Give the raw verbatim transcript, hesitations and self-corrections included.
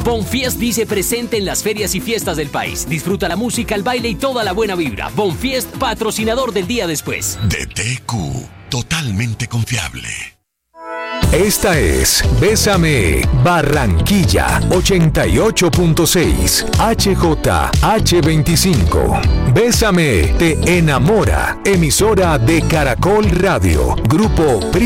Bonfiest dice presente en las ferias y fiestas del país. Disfruta la música, el baile y toda la buena vibra. Bonfiest, patrocinador del día después. D T Q, totalmente confiable. Esta es Bésame Barranquilla ochenta y ocho punto seis H J H veinticinco. Bésame te enamora. Emisora de Caracol Radio. Grupo